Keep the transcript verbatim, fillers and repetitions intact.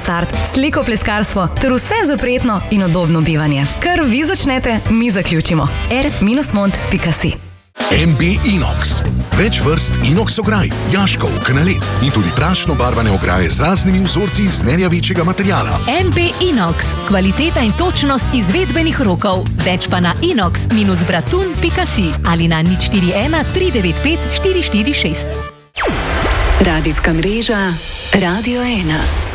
mansard, slikopleskarstvo ter vse za prijetno in udobno bivanje. Kar vi začnete, mi zaključimo. r mont pika si M B Inox. Več vrst inox ograj, jaškov, kanalet in tudi prašno barvane ograje z raznimi vzorci iz nerjavečega materiala. M B Inox. Kvaliteta in točnost izvedbenih rokov. Več pa na inox bratun pika si ali na nič štiri ena tri devet pet štiri štiri šest. Radijska mreža Radio ena.